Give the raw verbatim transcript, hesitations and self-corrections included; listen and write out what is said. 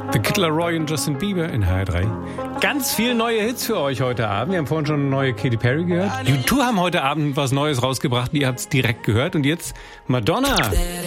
The Kid Laroi und Justin Bieber in H R drei. Ganz viele neue Hits für euch heute Abend. Wir haben vorhin schon eine neue Katy Perry gehört. U zwei haben heute Abend was Neues rausgebracht. Ihr habt es direkt gehört. Und jetzt Madonna.